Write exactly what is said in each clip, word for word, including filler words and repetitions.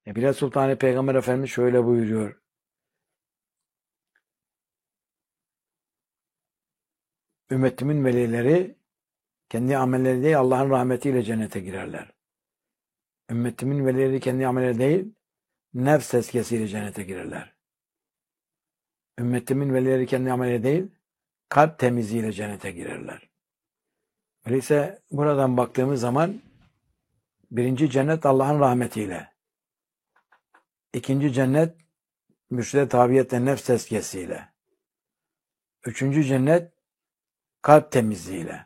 Nebile Sultanı Peygamber Efendimiz şöyle buyuruyor. Ümmetimin velileri kendi amelleri değil Allah'ın rahmetiyle cennete girerler. Ümmetimin velileri kendi amelleri değil nefs tezkiyesiyle cennete girerler. Ümmetimin velileri kendi amelleri değil kalp temizliğiyle cennete girerler. Öyleyse buradan baktığımız zaman birinci cennet Allah'ın rahmetiyle. İkinci cennet mürşide tabiyetle nefs tezkiyesiyle. Üçüncü cennet kalp temizliğiyle.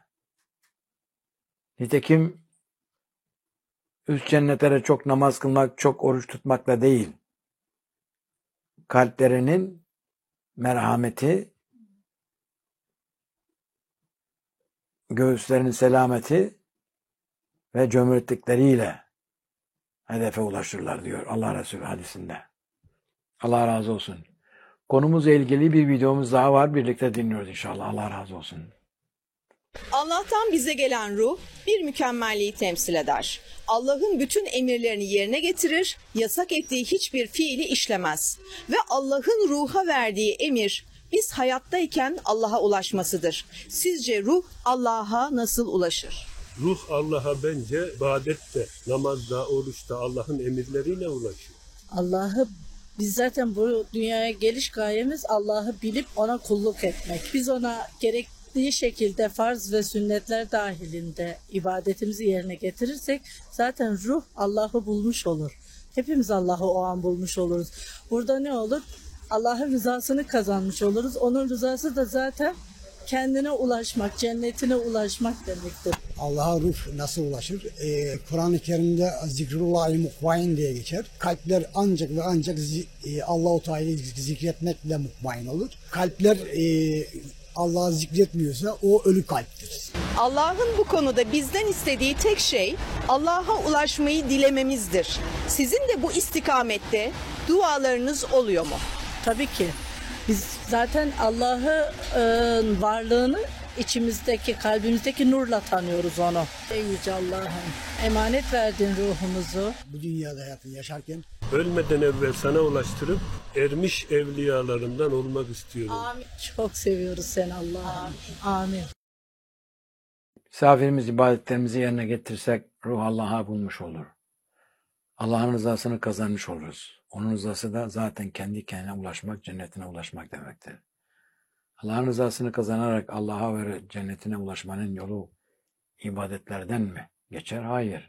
Nitekim üst cennetlere çok namaz kılmak, çok oruç tutmakla değil, kalplerinin merhameti, göğüslerinin selameti ve cömertlikleriyle hedefe ulaşırlar diyor Allah Resulü hadisinde. Allah razı olsun. Konumuzla ilgili bir videomuz daha var. Birlikte dinliyoruz inşallah. Allah razı olsun. Allah'tan bize gelen ruh bir mükemmelliği temsil eder. Allah'ın bütün emirlerini yerine getirir, yasak ettiği hiçbir fiili işlemez. Ve Allah'ın ruha verdiği emir biz hayattayken Allah'a ulaşmasıdır. Sizce ruh Allah'a nasıl ulaşır? Ruh Allah'a bence ibadette, namazda, oruçta Allah'ın emirleriyle ulaşıyor. Allah'ı biz zaten bu dünyaya geliş gayemiz Allah'ı bilip ona kulluk etmek. Biz ona gerektiği şekilde farz ve sünnetler dahilinde ibadetimizi yerine getirirsek zaten ruh Allah'ı bulmuş olur. Hepimiz Allah'ı o an bulmuş oluruz. Burada ne olur? Allah'ın rızasını kazanmış oluruz. Onun rızası da zaten kendine ulaşmak, cennetine ulaşmak demektir. Allah'a ruh nasıl ulaşır? Ee, Kur'an-ı Kerim'de zikrullahi mutmain diye geçer. Kalpler ancak ve ancak e, Allah-u Teala'yı zikretmekle mutmain olur. Kalpler e, Allah'ı zikretmiyorsa o ölü kalptir. Allah'ın bu konuda bizden istediği tek şey Allah'a ulaşmayı dilememizdir. Sizin de bu istikamette dualarınız oluyor mu? Tabii ki. Biz zaten Allah'ın varlığını içimizdeki, kalbimizdeki nurla tanıyoruz onu. Ey Yüce Allah'ım, emanet verdin ruhumuzu. Bu dünyada hayatını yaşarken Ölmeden evvel sana ulaştırıp ermiş evliyalarından olmak istiyorum. Amin. Çok seviyoruz seni Allah'ım. Amin. Amin. Misafirimiz ibadetlerimizi yerine getirsek ruh Allah'a bulmuş olur. Allah'ın rızasını kazanmış oluruz. Onun rızası da zaten kendi kendine ulaşmak, cennetine ulaşmak demektir. Allah'ın rızasını kazanarak Allah'a ve cennetine ulaşmanın yolu ibadetlerden mi geçer? Hayır.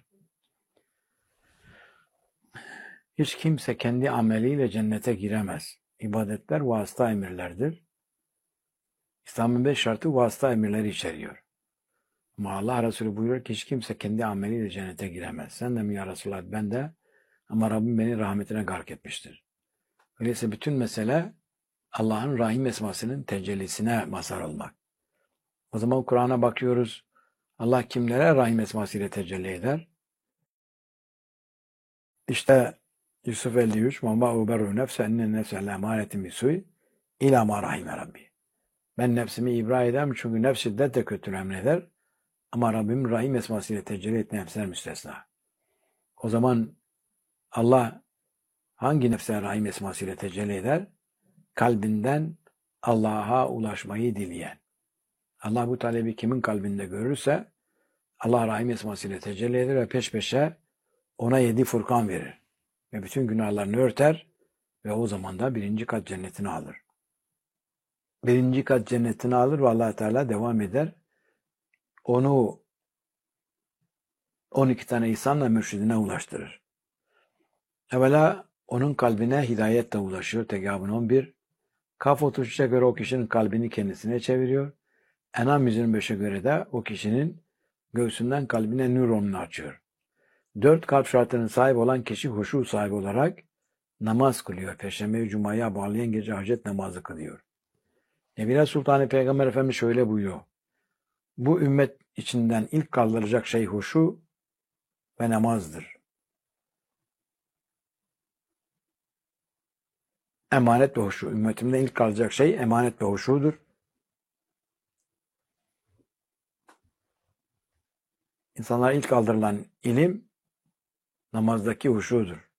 Hiç kimse kendi ameliyle cennete giremez. İbadetler vasıta emirlerdir. İslam'ın beş şartı vasıta emirleri içeriyor. Ama Allah Resulü buyuruyor ki hiç kimse kendi ameliyle cennete giremez. Sen de mi ya Resulallah? Ben de. Ama Rabbim beni rahmetine gark etmiştir. Öyleyse bütün mesele Allah'ın Rahim esmasının tecellisine mazhar olmak. O zaman Kur'an'a bakıyoruz. Allah kimlere Rahim esmasıyla tecelli eder? İşte Yusuf elli üç Mamba uberu nefse enne nefse emanetin bisuy ila ma rahime Rabbi. Ben nefsimi ibra ederim çünkü nefs şiddetle kötü emreder. Ama Rabbim Rahim esmasıyla tecelli ettiği nefsler müstesna. O zaman Allah hangi nefse Rahim esmasıyla tecelli eder? Kalbinden Allah'a ulaşmayı dileyen. Allah bu talebi kimin kalbinde görürse Allah Rahim esmasıyla tecelli eder ve peş peşe ona yedi furkan verir. Ve bütün günahlarını örter ve o zaman da birinci kat cennetini alır. Birinci kat cennetini alır ve Allah Teala devam eder. Onu on iki tane ihsanla mürşidine ulaştırır. Evvela onun kalbine hidayetle ulaşıyor. Tegabun on bir. Kaf otuz üçe göre o kişinin kalbini kendisine çeviriyor. Enam yüz yirmi beşe göre de o kişinin göğsünden kalbine nöronunu açıyor. Dört kalp şartının sahibi olan kişi huşu sahibi olarak namaz kılıyor. Perşembe-i Cuma'ya bağlayan gece hacet namazı kılıyor. Nebile Sultanı Peygamber Efendimiz şöyle buyuruyor. Bu ümmet içinden ilk kaldıracak şey huşu ve namazdır. Emanet ve huşu. Ümmetimden ilk kalacak şey emanet ve huşudur. İnsanlara ilk kaldırılan ilim namazdaki huşudur.